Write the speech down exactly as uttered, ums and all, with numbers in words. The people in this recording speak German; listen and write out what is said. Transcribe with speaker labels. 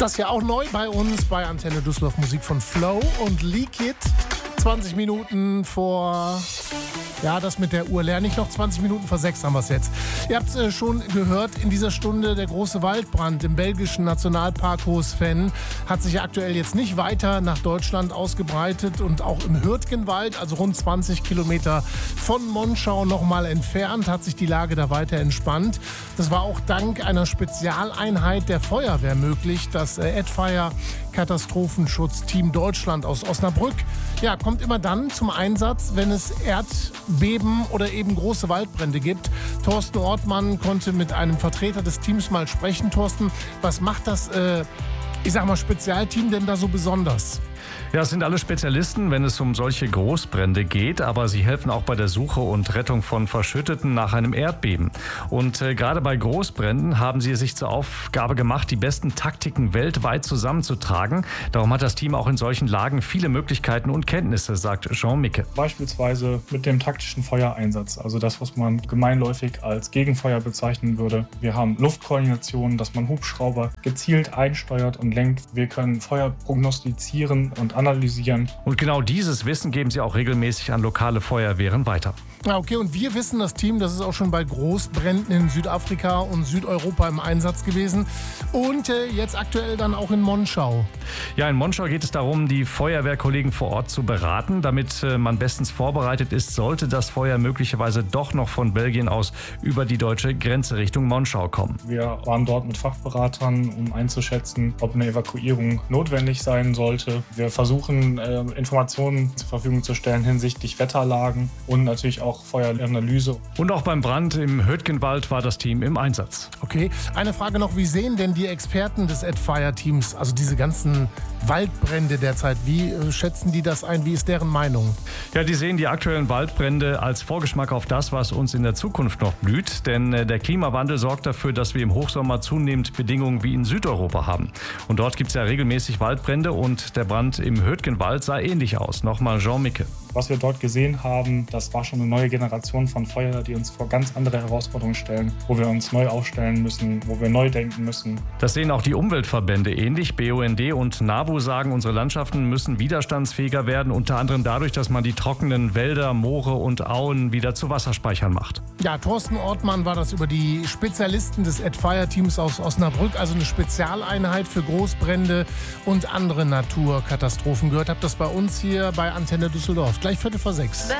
Speaker 1: Das ja auch neu bei uns bei Antenne Düsseldorf, Musik von Flow und Leak It. zwanzig Minuten vor, ja, das mit der Uhr lerne ich noch, zwanzig Minuten vor sechs haben wir es jetzt. Ihr habt es äh, schon gehört, in dieser Stunde der große Waldbrand im belgischen Nationalpark Hohes Venn hat sich aktuell jetzt nicht weiter nach Deutschland ausgebreitet und auch im Hürtgenwald, also rund zwanzig Kilometer von Monschau noch mal entfernt, hat sich die Lage da weiter entspannt. Das war auch dank einer Spezialeinheit der Feuerwehr möglich, das äh, Edfire Katastrophenschutzteam Deutschland aus Osnabrück, ja, kommt immer dann zum Einsatz, wenn es Erdbeben oder eben große Waldbrände gibt. Thorsten Ortmann konnte mit einem Vertreter des Teams mal sprechen. Thorsten, was macht das, äh, ich sag mal, Spezialteam denn da so besonders?
Speaker 2: Ja, es sind alle Spezialisten, wenn es um solche Großbrände geht, aber sie helfen auch bei der Suche und Rettung von Verschütteten nach einem Erdbeben. Und äh, gerade bei Großbränden haben sie es sich zur Aufgabe gemacht, die besten Taktiken weltweit zusammenzutragen. Darum hat das Team auch in solchen Lagen viele Möglichkeiten und Kenntnisse, sagt Jean Micke.
Speaker 3: Beispielsweise mit dem taktischen Feuereinsatz, also das, was man gemeinläufig als Gegenfeuer bezeichnen würde. Wir haben Luftkoordination, dass man Hubschrauber gezielt einsteuert und lenkt. Wir können Feuer prognostizieren und analysieren.
Speaker 2: Und genau dieses Wissen geben sie auch regelmäßig an lokale Feuerwehren weiter.
Speaker 1: Ja, okay, und wir wissen, das Team, das ist auch schon bei Großbränden in Südafrika und Südeuropa im Einsatz gewesen und äh, jetzt aktuell dann auch in Monschau.
Speaker 2: Ja, in Monschau geht es darum, die Feuerwehrkollegen vor Ort zu beraten, damit äh, man bestens vorbereitet ist, sollte das Feuer möglicherweise doch noch von Belgien aus über die deutsche Grenze Richtung Monschau kommen.
Speaker 3: Wir waren dort mit Fachberatern, um einzuschätzen, ob eine Evakuierung notwendig sein sollte. Wir versuchen, äh, Informationen zur Verfügung zu stellen hinsichtlich Wetterlagen und natürlich auch Feueranalyse.
Speaker 2: Und auch beim Brand im Hürtgenwald war das Team im Einsatz.
Speaker 1: Okay, eine Frage noch, wie sehen denn die Experten des Edfire-Teams, also diese ganzen Waldbrände derzeit, wie äh, schätzen die das ein, wie ist deren Meinung?
Speaker 2: Ja, die sehen die aktuellen Waldbrände als Vorgeschmack auf das, was uns in der Zukunft noch blüht, denn äh, der Klimawandel sorgt dafür, dass wir im Hochsommer zunehmend Bedingungen wie in Südeuropa haben. Und dort gibt es ja regelmäßig Waldbrände und der Brand im Hürtgenwald sah ähnlich aus. Nochmal Jean Micke.
Speaker 3: Was wir dort gesehen haben, das war schon eine neue Generation von Feuer, die uns vor ganz andere Herausforderungen stellen, wo wir uns neu aufstellen müssen, wo wir neu denken müssen.
Speaker 2: Das sehen auch die Umweltverbände ähnlich. B U N D und NABU sagen, unsere Landschaften müssen widerstandsfähiger werden, unter anderem dadurch, dass man die trockenen Wälder, Moore und Auen wieder zu Wasserspeichern macht.
Speaker 1: Ja, Thorsten Ortmann war das über die Spezialisten des Edfire-Teams aus Osnabrück, also eine Spezialeinheit für Großbrände und andere Naturkatastrophen gehört. Habt das bei uns hier bei Antenne Düsseldorf. Gleich Viertel vor sechs.